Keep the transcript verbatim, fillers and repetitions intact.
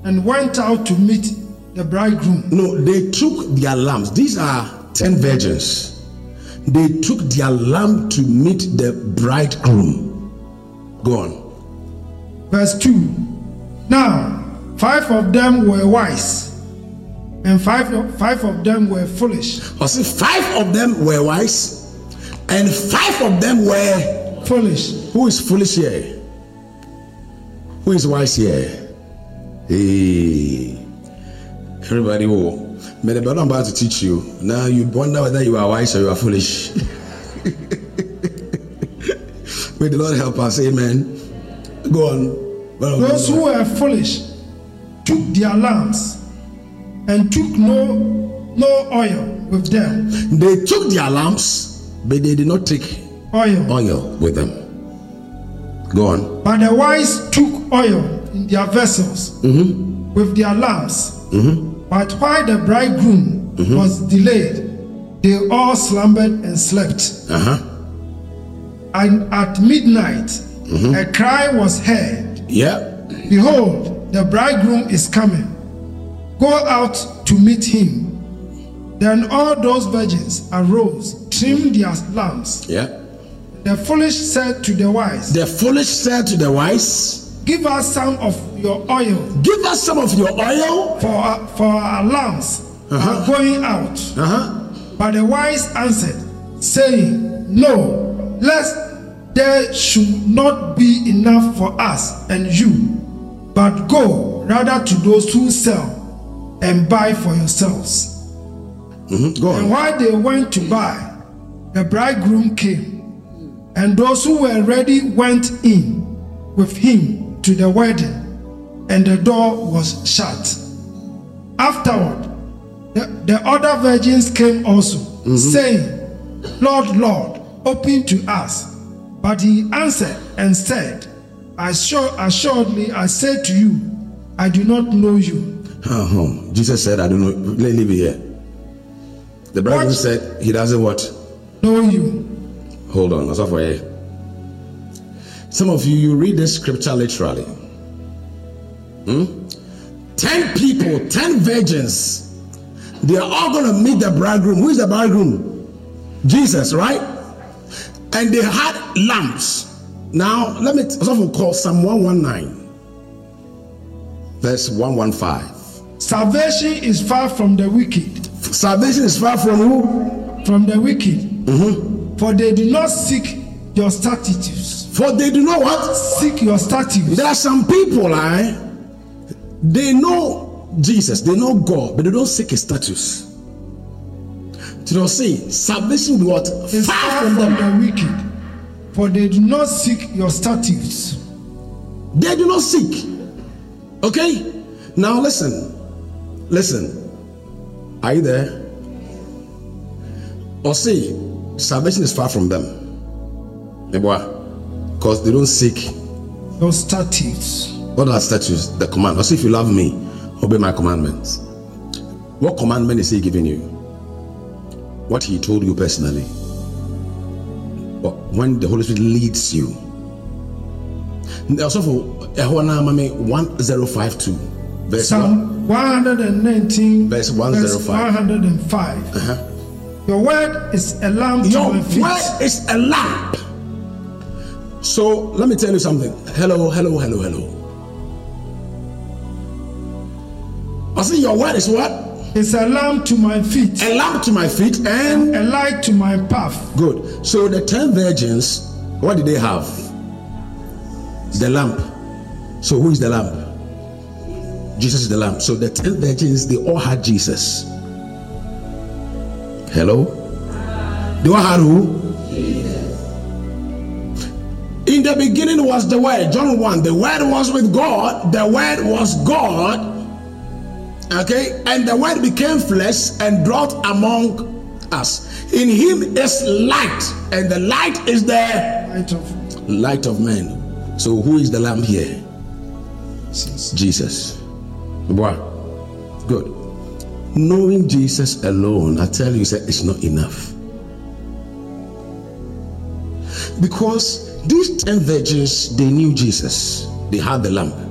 and went out to meet the bridegroom. No, they took their lamps. These are ten virgins. They took their lamp to meet the bridegroom. Go on. Verse two. Now, five of them were wise, and five, five of them were foolish. I see, five of them were wise, and five of them were foolish. Who is foolish here? Who is wise here? Hey, everybody, who? May the Lord, I'm about to teach you. Now you wonder whether you are wise or you are foolish. May the Lord help us. Amen. Go on. Well, those who were foolish took their lamps and took no no oil with them. They took their lamps, but they did not take oil, oil with them. Go on. But the wise took oil in their vessels mm-hmm. with their lamps. Mm-hmm. But while the bridegroom mm-hmm. was delayed, they all slumbered and slept. Uh-huh. And at midnight, mm-hmm. a cry was heard. Yeah. Behold, the bridegroom is coming. Go out to meet him. Then all those virgins arose, trimmed their lamps. Yeah. The foolish said to the wise. The foolish said to the wise, give us some of your oil. Give us some of your oil. For our, for our lamps uh-huh. are going out. Uh-huh. But the wise answered, saying, no, lest there should not be enough for us and you, but go rather to those who sell and buy for yourselves. Mm-hmm. Go on. And while they went to buy, the bridegroom came, and those who were ready went in with him to the wedding, and the door was shut. Afterward, the, the other virgins came also, mm-hmm. saying, Lord, Lord, open to us. But he answered and said, Assur- assuredly I say to you, I do not know you. Uh-huh. Jesus said, I don't know. Let me leave it here. The bridegroom said, he doesn't what? Know you. Hold on, that's all for you. Some of you, you read this scripture literally. Hmm? Ten people, ten virgins, they are all going to meet the bridegroom. Who is the bridegroom? Jesus, right? And they had lamps. Now, let me also call Psalm one nineteen, verse one fifteen. Salvation is far from the wicked. Salvation is far from who? From the wicked. Mm-hmm. For they do not seek your statutes. For they do not what? Seek your statutes. There are some people, eh? They know Jesus, they know God, but they don't seek his status. You know, see, salvation will what? Is far, far from, from them. the wicked. For they do not seek your statutes. They do not seek. Okay? Now listen. Listen. Are you there? Or see, salvation is far from them. Because they don't seek your statutes. What are statutes? The command. Or see, if you love me, obey my commandments. What commandment is he giving you? What he told you personally. But when the Holy Spirit leads you. Also for one thousand fifty-two. Verse Psalm one nineteen. Verse one oh five. one oh five. Uh-huh. Your word is a lamp Your to my feet. Your word is a lamp. So let me tell you something. Hello, hello, hello, hello. I say your word is what? It's a lamp to my feet. A lamp to my feet and a light to my path. Good. So the ten virgins, what did they have? The lamp. So who is the lamp? Jesus is the lamp. So the ten virgins, they all had Jesus. Hello? They all had who? Jesus. In the beginning was the Word. John one. The Word was with God. The Word was God. Okay? And the Word became flesh and dwelt among us. In him is light. And the light is the light of, light of men. So who is the lamp here? Jesus. Jesus. Boy. Good. Knowing Jesus alone, I tell you, it's not enough. Because these ten virgins, they knew Jesus. They had the lamp.